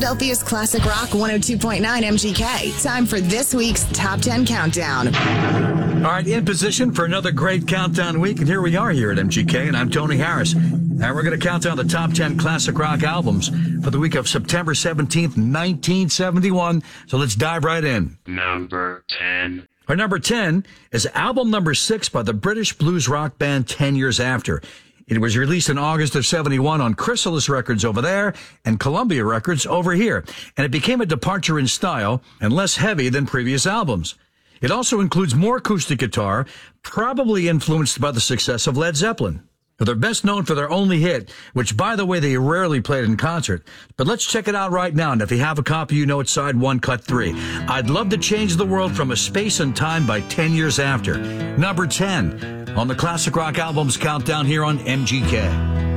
Philadelphia's Classic Rock 102.9 MGK. Time for this week's Top 10 Countdown. All right, in position for another great countdown week, and here we are here at MGK, and I'm Tony Harris. And we're going to count down the top 10 classic rock albums for the week of September 17th, 1971. So let's dive right in. Number 10. Our number 10 is album number 6 by the British blues rock band 10 Years After. It was released in August of 71 on Chrysalis Records over there and Columbia Records over here. And it became a departure in style and less heavy than previous albums. It also includes more acoustic guitar, probably influenced by the success of Led Zeppelin. They're best known for their only hit, which, by the way, they rarely played in concert. But let's check it out right now. And if you have a copy, you know it's side 1, cut 3. I'd Love to Change the World from a Space and Time by 10 Years After. Number 10 on the Classic Rock Albums Countdown here on MGK.